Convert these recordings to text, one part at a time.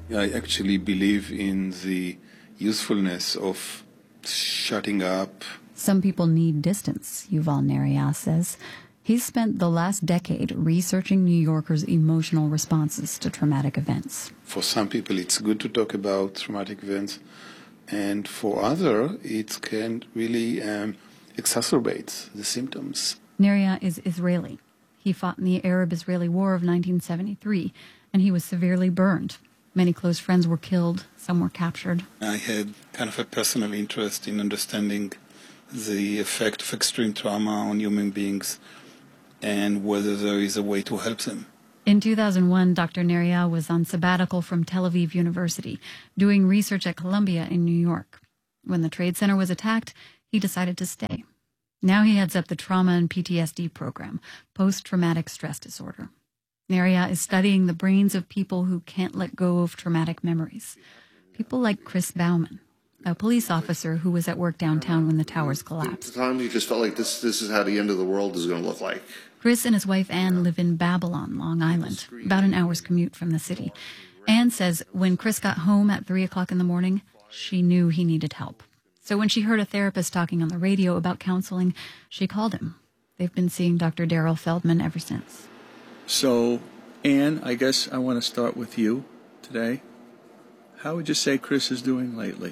I actually believe in the usefulness of shutting up. Some people need distance, Yuval Neria says. He's spent the last decade researching New Yorkers' emotional responses to traumatic events. For some people, it's good to talk about traumatic events, and for others, it can really exacerbate the symptoms. Neria is Israeli. He fought in the Arab-Israeli War of 1973, and he was severely burned. Many close friends were killed, some were captured. I had kind of a personal interest in understanding the effect of extreme trauma on human beings and whether there is a way to help them. In 2001, Dr. Neria was on sabbatical from Tel Aviv University, doing research at Columbia in New York. When the Trade Center was attacked, he decided to stay. Now he heads up the Trauma and PTSD program, post-traumatic stress disorder. Neria is studying the brains of people who can't let go of traumatic memories. People like Chris Bauman, a police officer who was at work downtown when the towers collapsed. At the time, you just felt like this is how the end of the world is going to look like. Chris and his wife Anne live in Babylon, Long Island, about an hour's commute from the city. Anne says when Chris got home at 3 o'clock in the morning, she knew he needed help. So when she heard a therapist talking on the radio about counseling, she called him. They've been seeing Dr. Daryl Feldman ever since. So, Anne, I guess I want to start with you today. How would you say Chris is doing lately?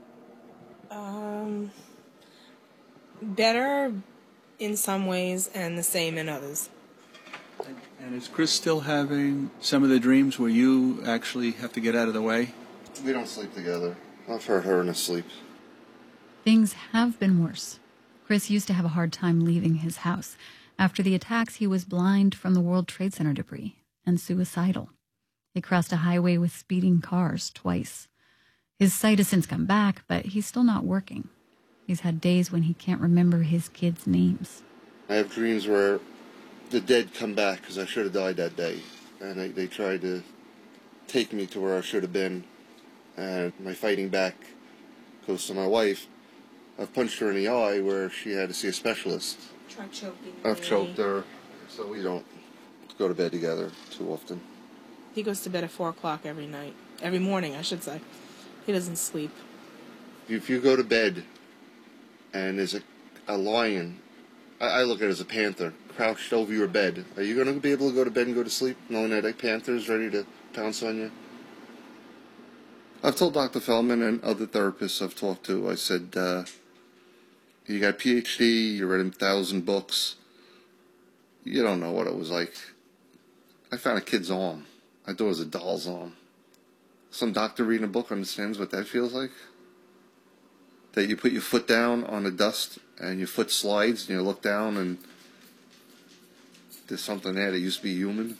Better in some ways and the same in others. And is Chris still having some of the dreams where you actually have to get out of the way? We don't sleep together. I've heard her in his sleep. Things have been worse. Chris used to have a hard time leaving his house. After the attacks, he was blind from the World Trade Center debris and suicidal. He crossed a highway with speeding cars twice. His sight has since come back, but he's still not working. He's had days when he can't remember his kids' names. I have dreams where the dead come back because I should have died that day. And they tried to take me to where I should have been. And my fighting back goes to my wife. I've punched her in the eye where she had to see a specialist. Tried choking me. I've choked her. So we don't go to bed together too often. He goes to bed at 4 o'clock every night. Every morning, I should say. He doesn't sleep. If you go to bed and there's a lion, I look at it as a panther, crouched over your bed, are you going to be able to go to bed and go to sleep knowing that a panther is ready to pounce on you? I've told Dr. Feldman and other therapists I've talked to, I said, you got a PhD, you read 1,000 books, you don't know what it was like. I found a kid's arm. I thought it was a doll's arm. Some doctor reading a book understands what that feels like? That you put your foot down on the dust and your foot slides and you look down and there's something there that used to be human.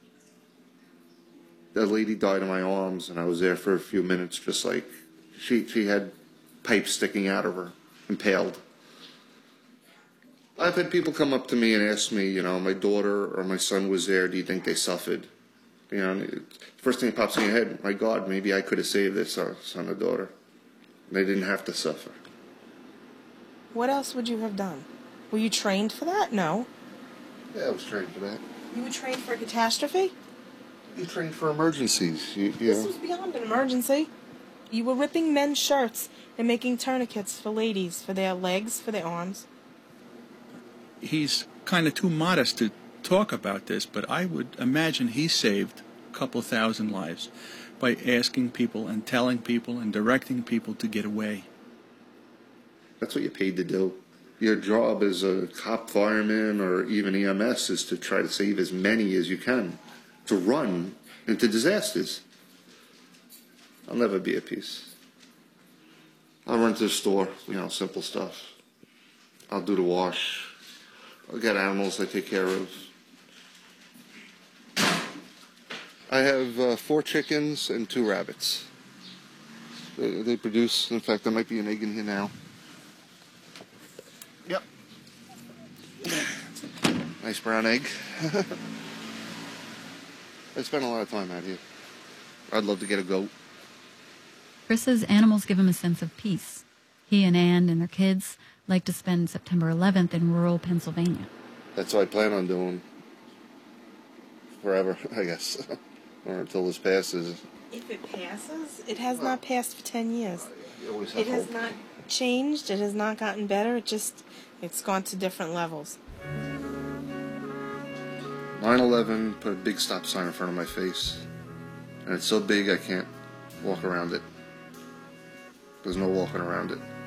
That lady died in my arms and I was there for a few minutes just like she had pipes sticking out of her, impaled. I've had people come up to me and ask me, you know, my daughter or my son was there, do you think they suffered? You know, first thing that pops in your head, my God, maybe I could have saved their son or daughter. They didn't have to suffer. What else would you have done? Were you trained for that? No. Yeah, I was trained for that. You were trained for a catastrophe? You trained for emergencies. This was beyond an emergency. You were ripping men's shirts and making tourniquets for ladies, for their legs, for their arms. He's kind of too modest to talk about this, but I would imagine he saved a couple thousand lives by asking people and telling people and directing people to get away. That's what you're paid to do. Your job as a cop, fireman, or even EMS is to try to save as many as you can, to run into disasters. I'll never be at peace. I'll run to the store, you know, simple stuff. I'll do the wash. I'll get animals I take care of. I have 4 chickens and 2 rabbits. They produce, in fact, there might be an egg in here now. Yep. Nice brown egg. I spend a lot of time out here. I'd love to get a goat. Chris says animals give him a sense of peace. He and Ann and their kids like to spend September 11th in rural Pennsylvania. That's what I plan on doing forever, I guess, or until this passes. If it passes, it has not passed for 10 years. You always have It has hope. not changed. It has not gotten better. It's gone to different levels. 9/11 put a big stop sign in front of my face. And it's so big I can't walk around it. There's no walking around it.